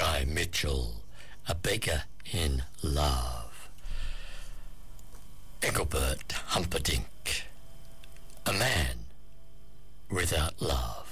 Guy Mitchell, A Beggar in Love. Engelbert Humperdinck, A Man Without Love.